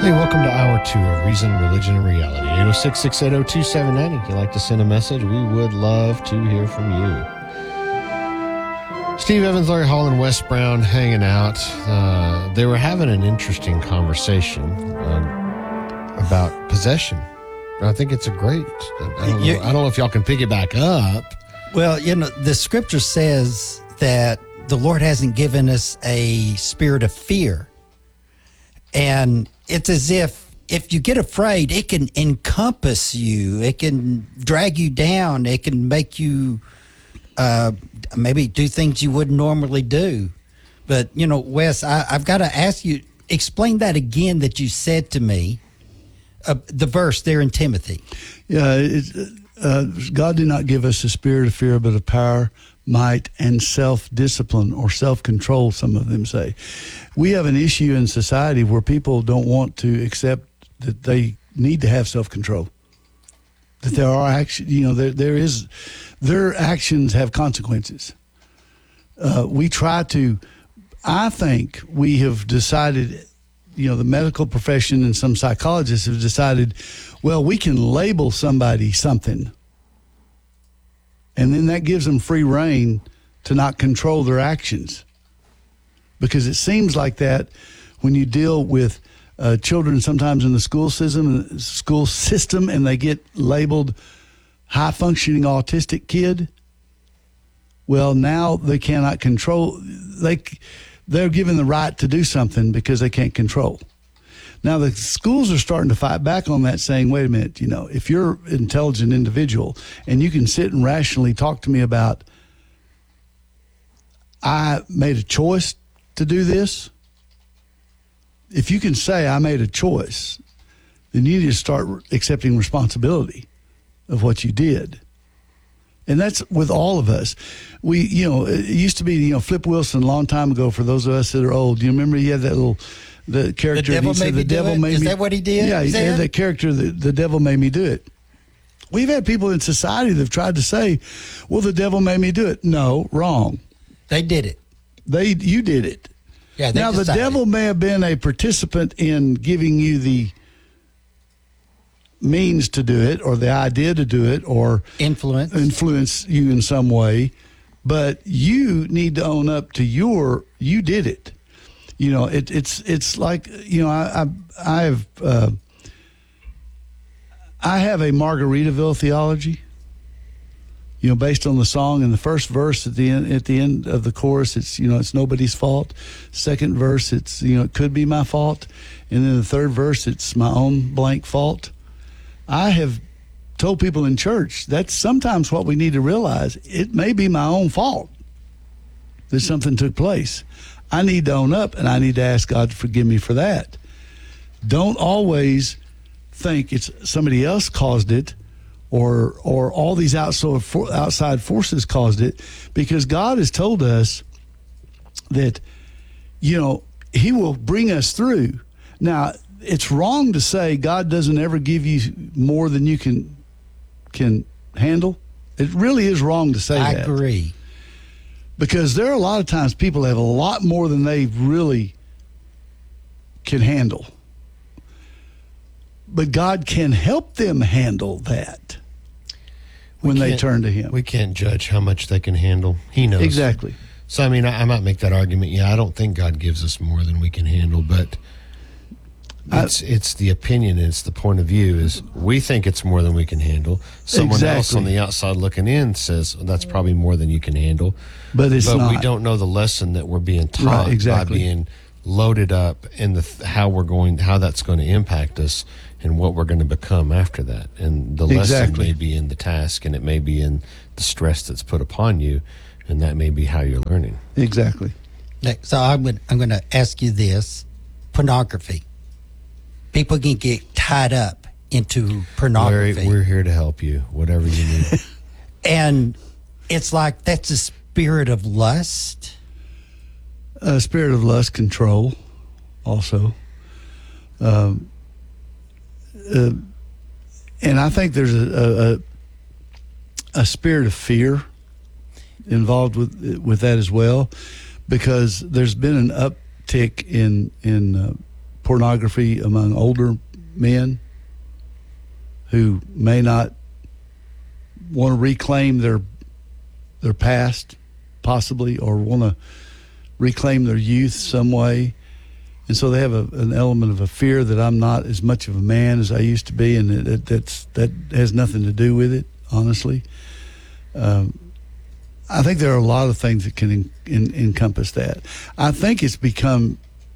Hey, welcome to Hour 2 of Reason, Religion, and Reality. 806-680-2790. If you'd like to send a message, we would love to hear from you. Steve Evans, Larry Hall, and Wes Brown hanging out. They were having an interesting conversation about possession. I think it's a great... I don't know if y'all can pick it back up. Well, the scripture says that the Lord hasn't given us a spirit of fear. And it's as if you get afraid, it can encompass you. It can drag you down. It can make you maybe do things you wouldn't normally do. But, Wes, I've got to ask you, explain that again that you said to me, the verse there in Timothy. Yeah, God did not give us a spirit of fear, but of power, might, and self-discipline or self-control, some of them say. We have an issue in society where people don't want to accept that they need to have self-control. That there are their actions have consequences. I think we have decided, the medical profession and some psychologists have decided, well, we can label somebody something. And then that gives them free rein to not control their actions. Because it seems like that when you deal with children sometimes in the school system and they get labeled high-functioning autistic kid, well, now they cannot control. They're given the right to do something because they can't control. Now, the schools are starting to fight back on that, saying, wait a minute, if you're an intelligent individual and you can sit and rationally talk to me about, I made a choice to do this. If you can say I made a choice, then you need to start accepting responsibility of what you did. And that's with all of us. It used to be, Flip Wilson a long time ago, for those of us that are old. Do you remember he had that the character? The devil made me do it? Is that what he did? Yeah, he had that character, the devil made me do it. We've had people in society that have tried to say, well, the devil made me do it. No, wrong. They did it. You did it. Yeah. Now, the devil may have been a participant in giving you the means to do it, or the idea to do it, or influence you in some way, but you need to own up to you did it. It's like, I have a Margaritaville theology, based on the song. In the first verse, at the end of the chorus, it's nobody's fault. Second verse, it's, it could be my fault. And then the third verse, it's my own blank fault. I have told people in church, that's sometimes what we need to realize. It may be my own fault that something took place. I need to own up, and I need to ask God to forgive me for that. Don't always think it's somebody else caused it, or all these outside forces caused it, because God has told us that, He will bring us through. Now, it's wrong to say God doesn't ever give you more than you can handle. It really is wrong to say that. I agree. Because there are a lot of times people have a lot more than they really can handle. But God can help them handle that when they turn to Him. We can't judge how much they can handle. He knows. Exactly. So, I might make that argument. Yeah, I don't think God gives us more than we can handle, but it's the opinion, it's the point of view, is we think it's more than we can handle. Someone else on the outside looking in says, well, that's probably more than you can handle. But it's not. But we don't know the lesson that we're being taught by being loaded up and how that's going to impact us and what we're going to become after that. And the lesson may be in the task, and it may be in the stress that's put upon you, and that may be how you're learning. Exactly. So I'm going to ask you this: pornography. People can get tied up into pornography. Larry, we're here to help you, whatever you need. And it's like that's a spirit of lust. A spirit of lust, control, also. And I think there's a spirit of fear involved with that as well, because there's been an uptick in pornography among older men who may not want to reclaim their past, possibly, or want to reclaim their youth some way. And so they have an element of a fear that I'm not as much of a man as I used to be, and that has nothing to do with it, honestly. I think there are a lot of things that can encompass that. I think it's become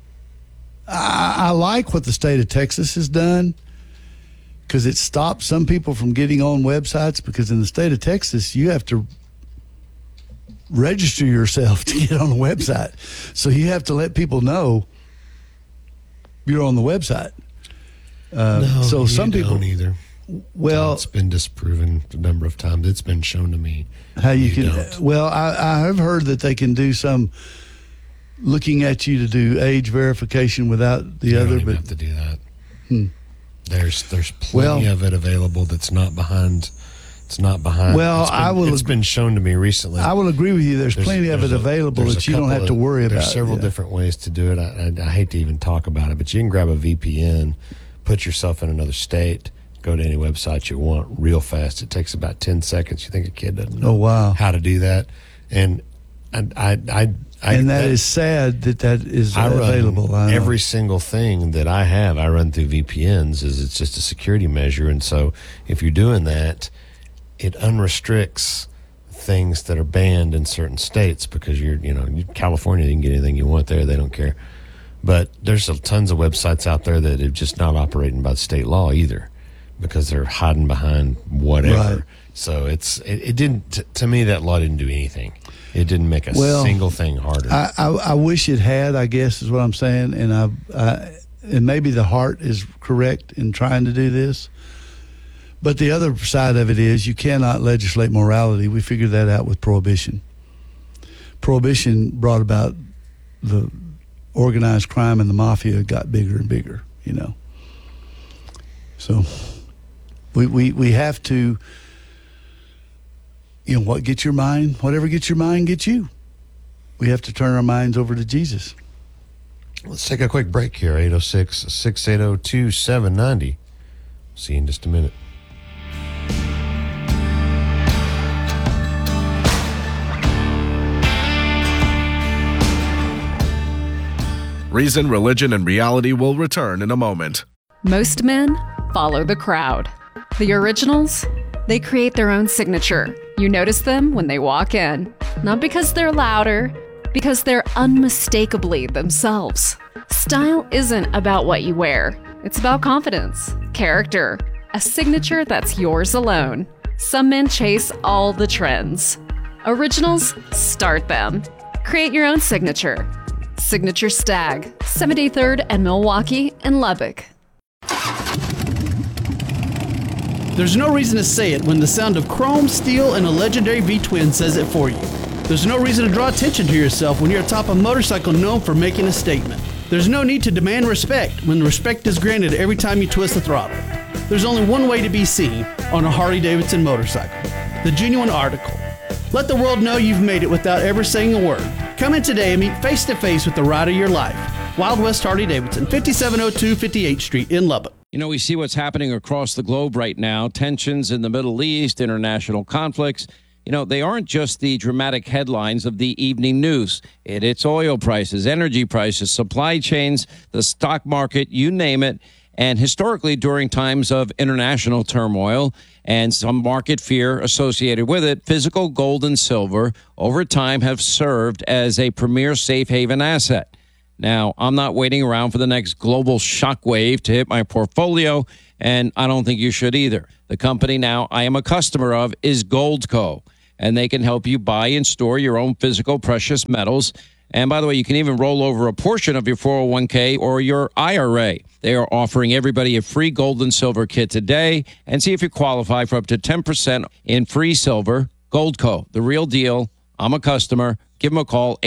I like what the state of Texas has done, because it stopped some people from getting on websites, because in the state of Texas, you have to register yourself to get on a website. So you have to let people know you're on the website. No, so some people don't either. Well, it's been disproven a number of times. It's been shown to me how you can don't. Well, I have heard that they can do some looking at you to do age verification without the other. You don't even have to do that. There's plenty of it available that's not behind. It's not behind. Well, it's been shown to me recently. I will agree with you. There's plenty of it available that you don't have to worry about. There's several different ways to do it. I hate to even talk about it, but you can grab a VPN, put yourself in another state, go to any website you want real fast. It takes about 10 seconds. You think a kid doesn't know how to do that? And that is sad that is available. Every single thing that I have, I run through VPNs. It's just a security measure, and so if you're doing that, it unrestricts things that are banned in certain states, because California, you can get anything you want there. They don't care. But there's tons of websites out there that are just not operating by state law either, because they're hiding behind whatever. Right. So it didn't, to me, that law didn't do anything. It didn't make a single thing harder. I wish it had, I guess is what I'm saying. And and maybe the heart is correct in trying to do this. But the other side of it is you cannot legislate morality. We figured that out with Prohibition. Prohibition brought about the organized crime, and the mafia got bigger and bigger, So we have to, what gets your mind, whatever gets your mind gets you. We have to turn our minds over to Jesus. Let's take a quick break here, 806-680-2790. See you in just a minute. Reason, Religion, and Reality will return in a moment. Most men follow the crowd. The originals, they create their own signature. You notice them when they walk in, not because they're louder, because they're unmistakably themselves. Style isn't about what you wear. It's about confidence, character, a signature that's yours alone. Some men chase all the trends. Originals, start them. Create your own signature. Signature Stag, 73rd and Milwaukee in Lubbock. There's no reason to say it when the sound of chrome, steel, and a legendary V-twin says it for you. There's no reason to draw attention to yourself when you're atop a motorcycle known for making a statement. There's no need to demand respect when respect is granted every time you twist the throttle. There's only one way to be seen on a Harley-Davidson motorcycle, the genuine article. Let the world know you've made it without ever saying a word. Come in today and meet face-to-face with the ride of your life. Wild West Harley-Davidson, 5702 58th Street in Lubbock. We see what's happening across the globe right now. Tensions in the Middle East, international conflicts. They aren't just the dramatic headlines of the evening news. It's oil prices, energy prices, supply chains, the stock market, you name it. And historically, during times of international turmoil and some market fear associated with it, physical gold and silver over time have served as a premier safe haven asset. Now, I'm not waiting around for the next global shockwave to hit my portfolio, and I don't think you should either. The company now I am a customer of is Goldco, and they can help you buy and store your own physical precious metals. And by the way, you can even roll over a portion of your 401k or your IRA. They are offering everybody a free gold and silver kit today, and see if you qualify for up to 10% in free silver. Goldco, the real deal. I'm a customer. Give them a call,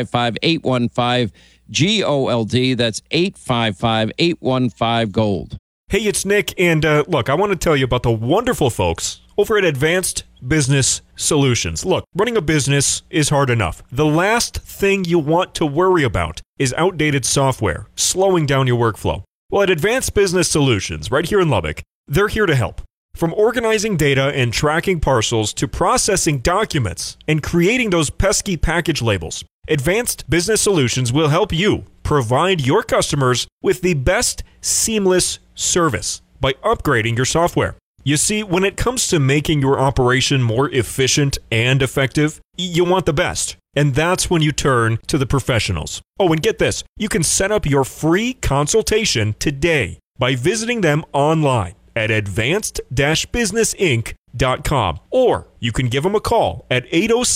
855-815-GOLD. That's 855-815-GOLD. Hey, it's Nick, and look, I want to tell you about the wonderful folks over at Advanced Business Solutions. Look, running a business is hard enough. The last thing you want to worry about is outdated software, slowing down your workflow. Well, at Advanced Business Solutions, right here in Lubbock, they're here to help. From organizing data and tracking parcels to processing documents and creating those pesky package labels, Advanced Business Solutions will help you provide your customers with the best seamless service by upgrading your software. You see, when it comes to making your operation more efficient and effective, you want the best. And that's when you turn to the professionals. Oh, and get this, you can set up your free consultation today by visiting them online at advanced-businessinc.com. Or you can give them a call at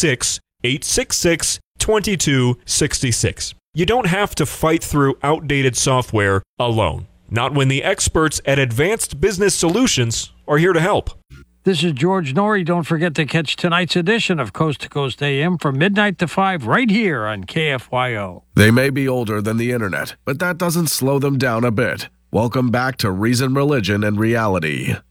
806-866-2266. You don't have to fight through outdated software alone. Not when the experts at Advanced Business Solutions are here to help. This is George Norrie. Don't forget to catch tonight's edition of Coast to Coast AM from midnight to 5 right here on KFYO. They may be older than the internet, but that doesn't slow them down a bit. Welcome back to Reason, Religion, and Reality.